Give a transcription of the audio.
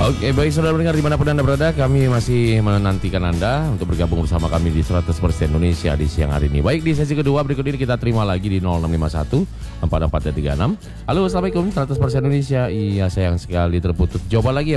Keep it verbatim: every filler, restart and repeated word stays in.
Oke, baik saudara pendengar dimanapun Anda berada, kami masih menantikan Anda untuk bergabung bersama kami di seratus persen Indonesia di siang hari ini. Baik, di sesi kedua berikut ini kita terima lagi di nol enam lima satu empat empat tiga enam. Halo, Assalamualaikum seratus persen Indonesia. Iya, sayang sekali terputus. Coba lagi ya.